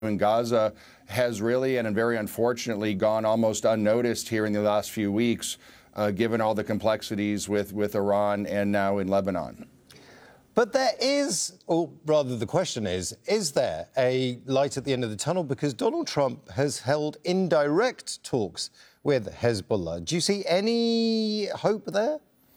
in Gaza has really, and very unfortunately, gone almost unnoticed here in the last few weeks, given all the complexities with Iran and now in Lebanon. But there is, or rather the question is there a light at the end of the tunnel? Because Donald Trump has held indirect talks with Hezbollah. Do you see any hope there?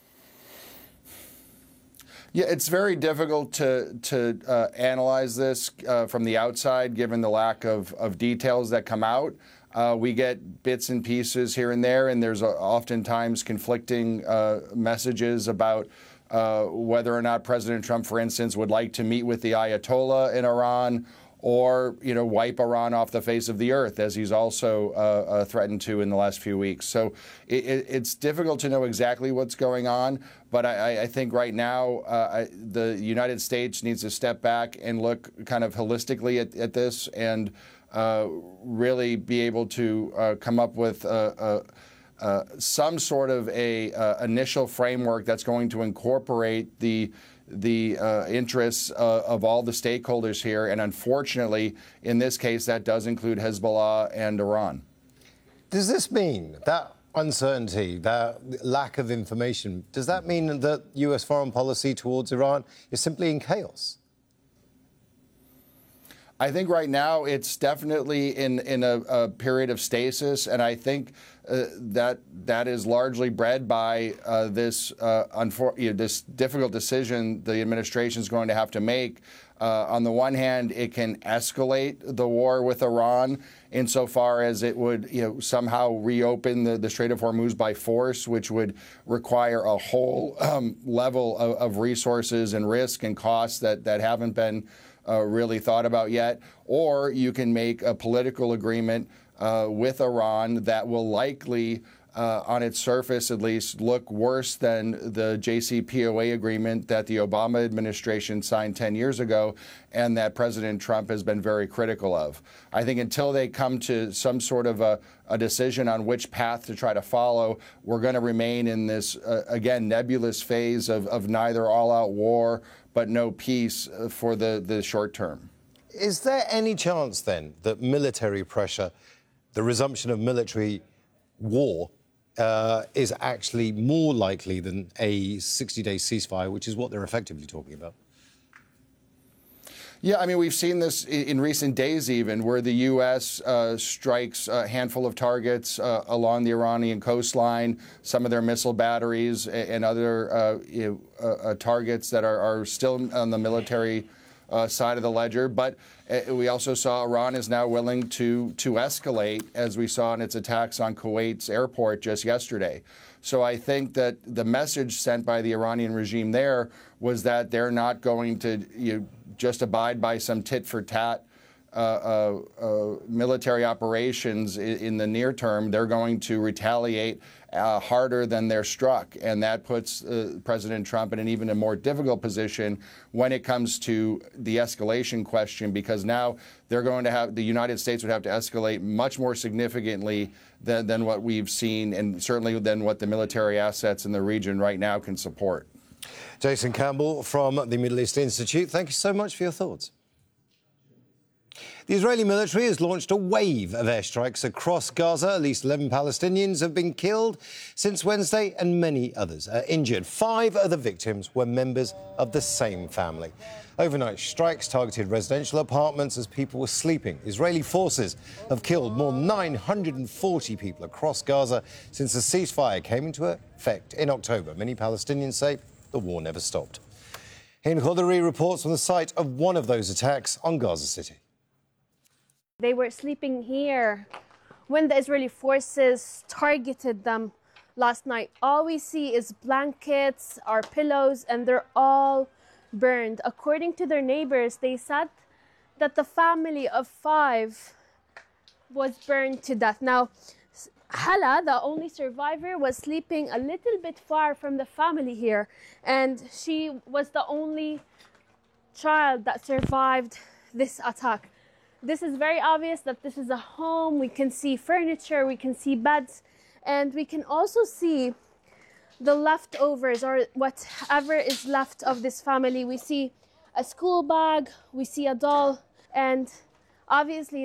Yeah, it's very difficult to analyze this from the outside, given the lack of details that come out. We get bits and pieces here and there, and there's oftentimes conflicting messages about whether or not President Trump, for instance, would like to meet with the Ayatollah in Iran, or wipe Iran off the face of the earth, as he's also threatened to in the last few weeks. So it's difficult to know exactly what's going on, but I think right now the United States needs to step back and look kind of holistically at this and really be able to come up with some sort of a initial framework that's going to incorporate the interests of all the stakeholders here. And unfortunately, in this case, that does include Hezbollah and Iran. Does this mean that uncertainty, that lack of information, does that mean that US foreign policy towards Iran is simply in chaos? I think right now it's definitely in a period of stasis, and I think that is largely bred by this difficult decision the administration is going to have to make. On the one hand, it can escalate the war with Iran insofar as it would somehow reopen the Strait of Hormuz by force, which would require a whole level of resources and risk and costs that haven't been really thought about yet. Or you can make a political agreement with Iran that will likely, on its surface at least, look worse than the JCPOA agreement that the Obama administration signed 10 years ago and that President Trump has been very critical of. I think until they come to some sort of a decision on which path to try to follow, we're going to remain in this, again, nebulous phase of neither all-out war but no peace for the short term. Is there any chance, then, that military pressure, the resumption of military war, is actually more likely than a 60-day ceasefire, which is what they're effectively talking about? Yeah, I mean, we've seen this in recent days even, where the U.S. Strikes a handful of targets along the Iranian coastline, some of their missile batteries and other targets that are still on the military side of the ledger. But we also saw Iran is now willing to escalate, as we saw in its attacks on Kuwait's airport just yesterday. So I think that the message sent by the Iranian regime there was that they're not going to just abide by some tit-for-tat military operations in the near term. They're going to retaliate harder than they're struck. And that puts President Trump in an even a more difficult position when it comes to the escalation question, because now they're going to have, the United States would have to escalate much more significantly than what we've seen, and certainly than what the military assets in the region right now can support. Jason Campbell from the Middle East Institute, thank you so much for your thoughts. The Israeli military has launched a wave of airstrikes across Gaza. At least 11 Palestinians have been killed since Wednesday, and many others are injured. 5 of the victims were members of the same family. Overnight strikes targeted residential apartments as people were sleeping. Israeli forces have killed more than 940 people across Gaza since the ceasefire came into effect in October. Many Palestinians say the war never stopped. Hind Khodri reports from the site of one of those attacks on Gaza City. They were sleeping here when the Israeli forces targeted them last night. All we see is blankets, our pillows, and they're all burned. According to their neighbors, they said that the family of 5 was burned to death. Now, Hala, the only survivor, was sleeping a little bit far from the family here, and she was the only child that survived this attack. This is very obvious that this is a home. We can see furniture, we can see beds, and we can also see the leftovers, or whatever is left of this family. We see a school bag, we see a doll, and Obviously,